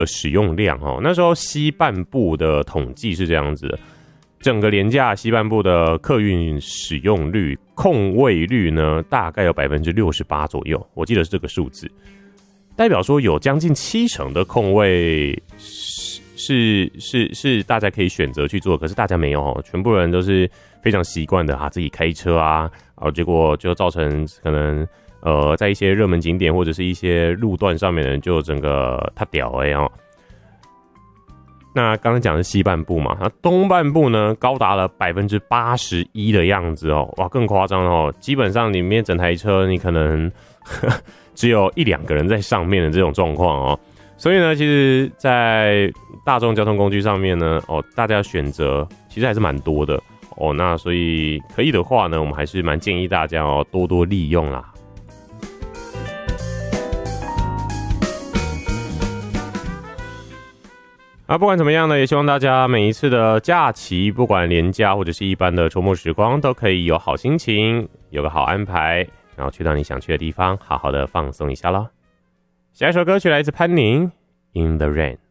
使用量哦。那时候西半部的统计是这样子的，整个廉价西半部的客运使用率、空位率呢，大概有68%左右，我记得是这个数字，代表说有将近70%的空位是大家可以选择去做，可是大家没有哦，全部人都是非常习惯的自己开车啊，然后结果就造成可能在一些热门景点或者是一些路段上面的人就整个他屌哦。那刚刚讲的是西半部嘛，那东半部呢高达了81%的样子哦，哇，更夸张哦，基本上里面整台车你可能只有1-2个人在上面的这种状况哦。所以呢，其实，在大众交通工具上面呢，大家选择其实还是蛮多的哦。那所以可以的话呢，我们还是蛮建议大家多多利用啦。不管怎么样呢，也希望大家每一次的假期，不管连假或者是一般的周末时光，都可以有好心情，有个好安排，然后去到你想去的地方，好好的放松一下咯。下一首歌曲来自潘宁《In the Rain》。